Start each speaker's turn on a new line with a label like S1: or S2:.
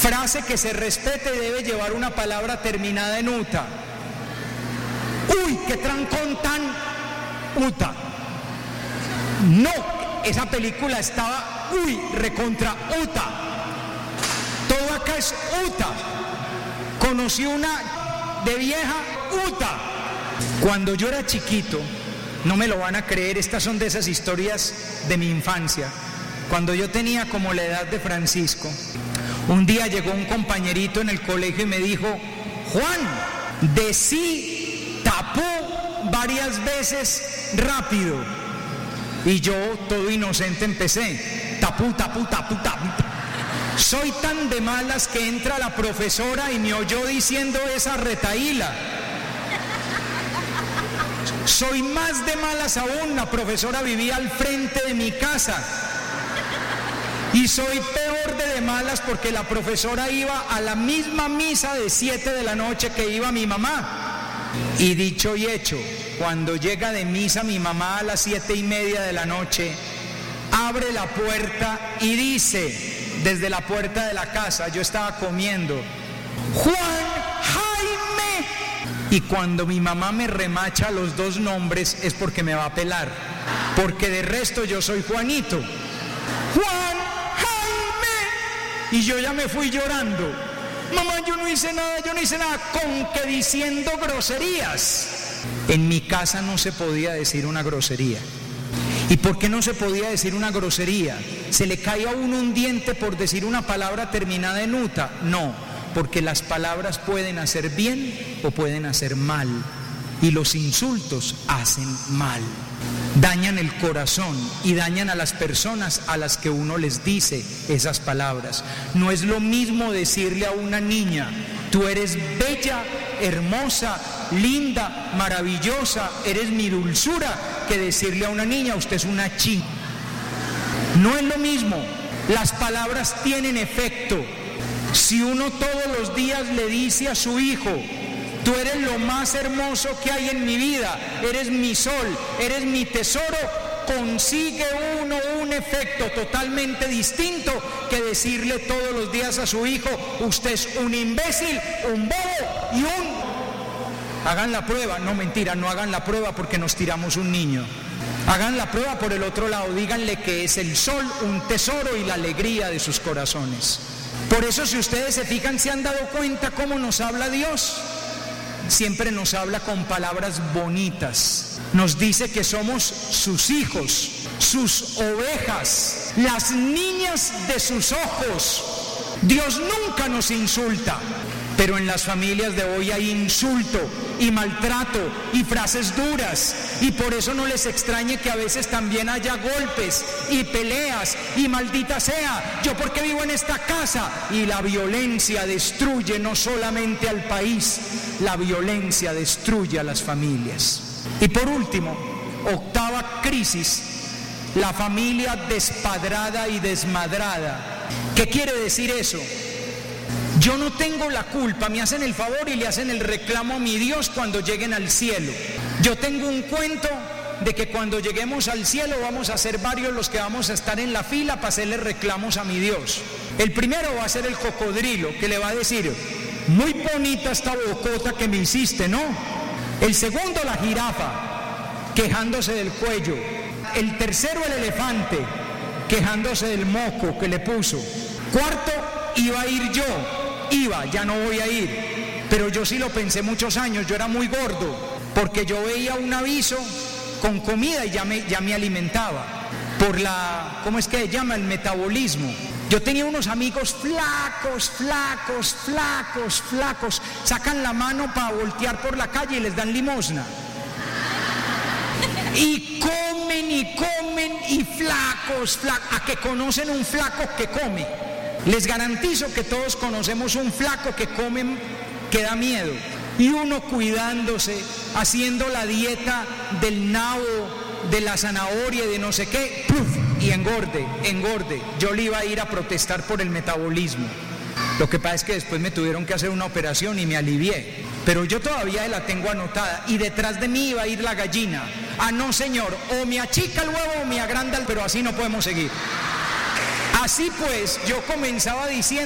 S1: Frase que se respete debe llevar una palabra terminada en uta. Uy, qué trancón tan uta. No, esa película estaba, uy, recontra uta. Todo acá es uta. Conocí una de vieja uta. Cuando yo era chiquito, no me lo van a creer, estas son de esas historias de mi infancia. Cuando yo tenía como la edad de Francisco, un día llegó un compañerito en el colegio y me dijo: Juan, decí tapó varias veces rápido. Y yo, todo inocente, empecé: tapú, tapú, tapú, tapú. Soy tan de malas que entra la profesora y me oyó diciendo esa retaíla. Soy más de malas aún, la profesora vivía al frente de mi casa. Y soy peor de malas porque la profesora iba a la misma misa de 7 de la noche que iba mi mamá. Y dicho y hecho, cuando llega de misa mi mamá a las 7:30 de la noche, abre la puerta y dice, desde la puerta de la casa, yo estaba comiendo: Juan Jaime. Y cuando mi mamá me remacha los dos nombres es porque me va a pelar, porque de resto yo soy Juanito. Juan Jaime. Y yo ya me fui llorando: mamá, yo no hice nada, con que diciendo groserías. En mi casa no se podía decir una grosería. ¿Y por qué no se podía decir una grosería? ¿Se le cae a uno un diente por decir una palabra terminada en uta? No, porque las palabras pueden hacer bien o pueden hacer mal. Y los insultos hacen mal. Dañan el corazón y dañan a las personas a las que uno les dice esas palabras. No es lo mismo decirle a una niña: tú eres bella, hermosa, linda, maravillosa, eres mi dulzura, que decirle a una niña: usted es una chica. No es lo mismo. Las palabras tienen efecto. Si uno todos los días le dice a su hijo: tú eres lo más hermoso que hay en mi vida, eres mi sol, eres mi tesoro, consigue uno un efecto totalmente distinto que decirle todos los días a su hijo: usted es un imbécil, un bobo y un... Hagan la prueba. No, mentira, no hagan la prueba porque nos tiramos un niño. Hagan la prueba por el otro lado, díganle que es el sol, un tesoro y la alegría de sus corazones. Por eso, si ustedes se fijan, se han dado cuenta cómo nos habla Dios. Siempre nos habla con palabras bonitas. Nos dice que somos sus hijos, sus ovejas, las niñas de sus ojos. Dios nunca nos insulta, pero en las familias de hoy hay insulto y maltrato y frases duras, y por eso no les extrañe que a veces también haya golpes y peleas y maldita sea, yo porque vivo en esta casa. Y la violencia destruye no solamente al país, la violencia destruye a las familias. Y por último, octava crisis: la familia despadrada y desmadrada. ¿Qué quiere decir eso? Yo no tengo la culpa, me hacen el favor y le hacen el reclamo a mi Dios cuando lleguen al cielo. Yo tengo un cuento de que cuando lleguemos al cielo vamos a ser varios los que vamos a estar en la fila para hacerle reclamos a mi Dios. El primero va a ser el cocodrilo, que le va a decir: muy bonita esta bocota que me hiciste, ¿no? El segundo, la jirafa, quejándose del cuello. El tercero, el elefante, quejándose del moco que le puso. Cuarto, iba a ir yo. Ya no voy a ir, pero yo sí lo pensé muchos años. Yo era muy gordo porque yo veía un aviso con comida y ya me alimentaba por la, ¿cómo es que se llama? El metabolismo. Yo tenía unos amigos flacos, sacan la mano para voltear por la calle y les dan limosna. Y comen y flacos, a que conocen un flaco que come. Les garantizo que todos conocemos un flaco que come, que da miedo. Y uno cuidándose, haciendo la dieta del nabo, de la zanahoria y de no sé qué, ¡puf! Y engorde. Yo le iba a ir a protestar por el metabolismo. Lo que pasa es que después me tuvieron que hacer una operación y me alivié. Pero yo todavía la tengo anotada. Y detrás de mí iba a ir la gallina. Ah, no, señor, o me achica el huevo o me agranda, pero así no podemos seguir. Así pues, yo comenzaba diciendo: